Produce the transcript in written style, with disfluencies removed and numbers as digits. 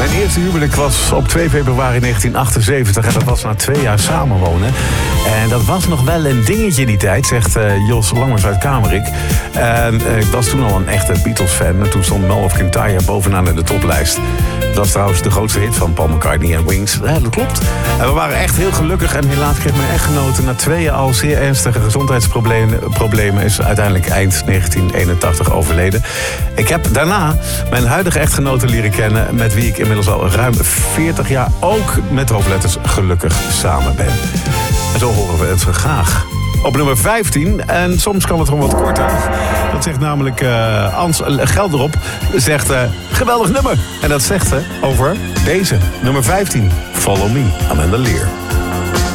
Mijn eerste huwelijk was op 2 februari 1978 en dat was na 2 jaar samenwonen. En dat was nog wel een dingetje die tijd, zegt Jos Langers uit Kamerik. En ik was toen al een echte Beatles-fan en toen stond Mall of Kintyre bovenaan in de toplijst. Dat is trouwens de grootste hit van Paul McCartney en Wings. Ja, dat klopt. En we waren echt heel gelukkig en helaas kreeg mijn echtgenote na 2 jaar al zeer ernstige gezondheidsproblemen is uiteindelijk eind 1981 overleden. Ik heb daarna mijn huidige echtgenote leren kennen, met wie ik inmiddels al ruim 40 jaar ook met hoofdletters gelukkig samen ben. En zo horen we het graag. Op nummer 15, en soms kan het gewoon wat korter. Dat zegt namelijk Ans Gelderop, zegt geweldig nummer. En dat zegt ze over deze, nummer 15, Follow Me, Amanda Lear.